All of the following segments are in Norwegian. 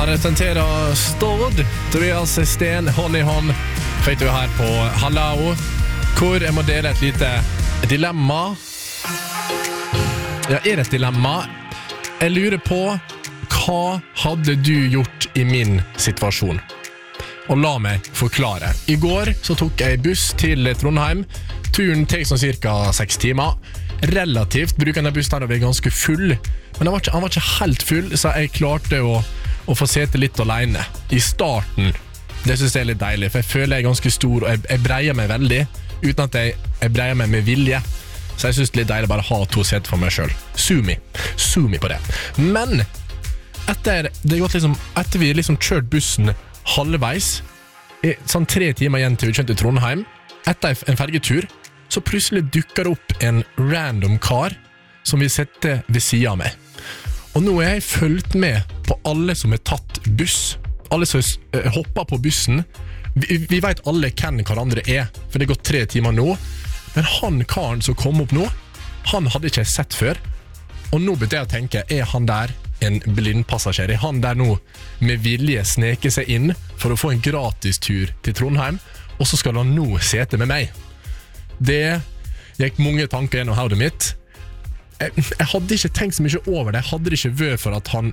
Han representerer Stord. Tobias Sten, hånd i hånd, fikk du her på Hallau, hvor jeg må dele et lite dilemma. Ja, det et dilemma? Jeg lurer på, hva hadde du gjort i min situasjon? Og la meg forklare. I går så tok jeg buss til Trondheim. Turen tek sånn cirka 6 timer. Relativt bruker denne bussen her å være ganske full, men han var ikke helt full, så jeg klarte å få sete litt alene i starten. Det synes jeg litt deilig, for jeg føler jeg ganske stor, og jeg breier meg veldig, uten at jeg breier meg med vilje. Så jeg synes det er litt deilig bare å ha 2 seter for meg selv. Sumi på det. Men etter vi kjørt bussen halvveis, sånn 3 timer igjen til vi kjørte til Trondheim, etter en fergetur, så plutselig dukker det opp en random kar som vil sette ved siden av meg. Og nå har jeg følt med på alle som har tatt buss, alle som hopper på bussen. Vi vet alle hvem hverandre er, for det har gått 3 timer nå. Men han karen som kom opp nå, han hadde ikke jeg sett før. Og nå begynte jeg å tenke, er han der en blindpassasjer? Er han der nå med vilje sneke seg inn for å få en gratis tur til Trondheim, og så skal han nå sete med meg? Det gikk mange tanker gjennom hodet mitt. Jeg hadde ikke tenkt så mye over det. Jeg hadde det ikke vært for at han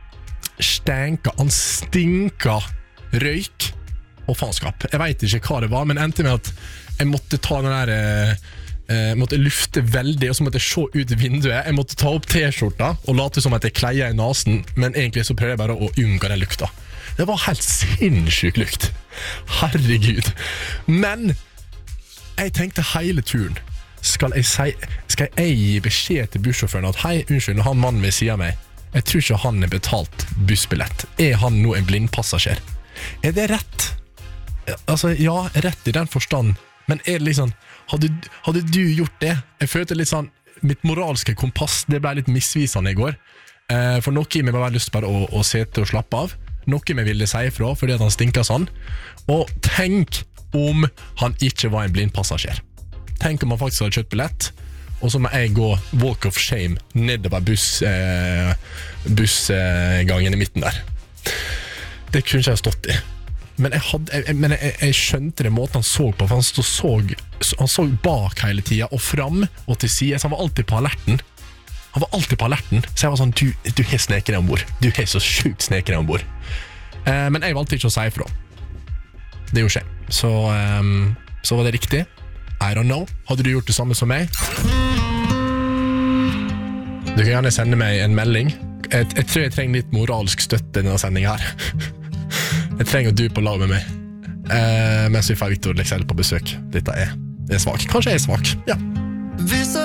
stinka røyk og faenskap. Jeg vet ikke hva det var, men endte med at jeg måtte ta den der måtte lufte veldig, og så måtte jeg se ut i vinduet. Jeg måtte ta opp t-skjorta og late som at jeg kleier i nasen, men egentlig så prøvde jeg bare å unngå den lukta. Det var helt sinnssyk lukt. Herregud. Men jeg tenkte hele turen, skal jeg gi beskjed til bussjåføren at hei, unnskyld, han mannen ved siden av meg, jeg tror ikke han har betalt bussbillett. Er han nå en blindpassasjer? Er det rett? Altså, ja, rett i den forstand, men er det liksom, hadde du gjort det? Jeg følte litt sånn, mitt moralske kompass, det ble litt misvisende i går, for noe i meg var lyst bare å sete og slappe av, noe i meg ville si ifra, fordi at han stinker sånn, og tenk om han ikke var en blindpassasjer. Tenk om han faktisk hadde kjøpt billett, og så må jeg gå walk of shame nedover bussgangen i midten der. Det kunne ikke jeg stått i. Men jeg skjønte det måten han så på, for han så bak hele tiden, og fram og til siden, så han var alltid på alerten. Så jeg var sånn, du har sneket deg ombord. Du har så sjukt sneket deg ombord. Men jeg valgte ikke å si ifra. Det gjorde jeg. Så var det riktig. I don't know. Hadde du gjort det samme som meg? Du kan gjerne sende meg en melding. Jeg tror jeg trenger litt moralsk støtte i denne sendingen her. Jeg trenger at du er på lag med meg. Mens vi får Victor Lexell på besøk. Dette er svak. Kanskje jeg er svak, ja.